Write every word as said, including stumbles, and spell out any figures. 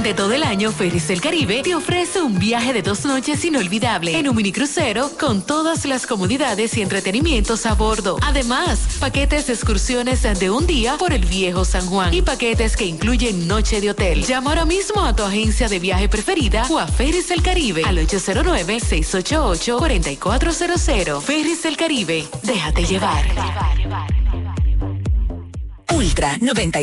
Durante todo el año, Ferries del Caribe te ofrece un viaje de dos noches inolvidable en un minicrucero con todas las comodidades y entretenimientos a bordo. Además, paquetes de excursiones de un día por el Viejo San Juan y paquetes que incluyen noche de hotel. Llama ahora mismo a tu agencia de viaje preferida o a Ferries del Caribe al ocho cero nueve, seis ocho ocho, cuatro cuatro cero cero. Ferries del Caribe, déjate llevar. Ultra noventa